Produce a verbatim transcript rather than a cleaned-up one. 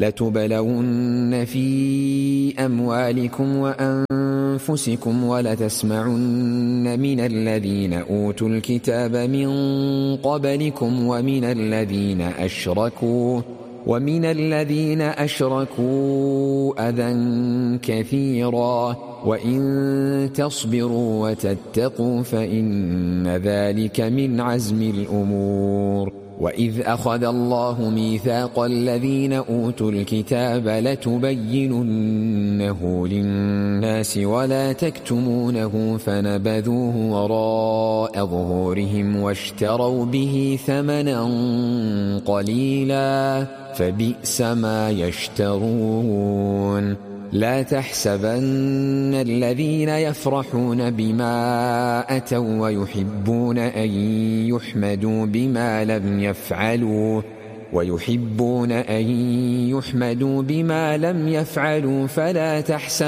لتبلون في أموالكم وأنفسكم ولتسمعن من الذين أوتوا الكتاب من قبلكم ومن الذين أشركوا ومن الذين أشركوا أذى كثيرا وإن تصبروا وتتقوا فإن ذلك من عزم الأمور. وإذ أخذ الله ميثاق الذين أوتوا الكتاب لتبيننه للناس ولا تكتمونه فنبذوه وراء ظهورهم واشتروا به ثمنا قليلا فبئس ما يشترون. لا تحسبن الذين يفرحون بما أتوا ويحبون أن يحمدوا بما لم يفعلوا ويحبون أن يحمدوا بما لم يفعلوا فلا تحسبن